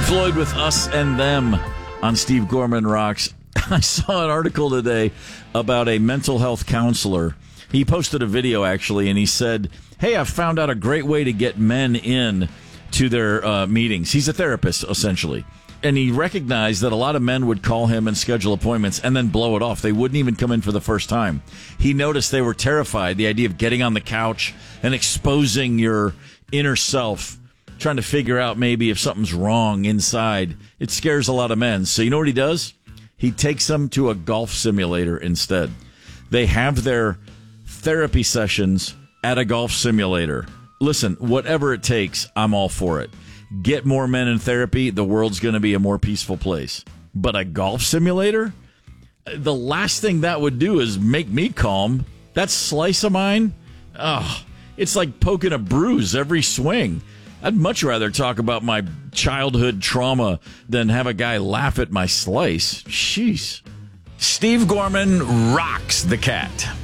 Floyd with Us and Them on Steve Gorman Rocks. I saw an article today about a mental health counselor. He posted a video, actually, and he said, hey, I've found out a great way to get men in to their meetings. He's a therapist, essentially. And he recognized that a lot of men would call him and schedule appointments and then blow it off. They wouldn't even come in for the first time. He noticed they were terrified, the idea of getting on the couch and exposing your inner self, trying to figure out maybe if something's wrong inside. It scares a lot of men. So you know what he does? He takes them to a golf simulator instead. They have their therapy sessions at a golf simulator. Listen, whatever it takes, I'm all for it. Get more men in therapy, the world's going to be a more peaceful place. But a golf simulator? The last thing that would do is make me calm. That slice of mine? It's like poking a bruise every swing. I'd much rather talk about my childhood trauma than have a guy laugh at my slice. Jeez. Steve Gorman rocks the cat.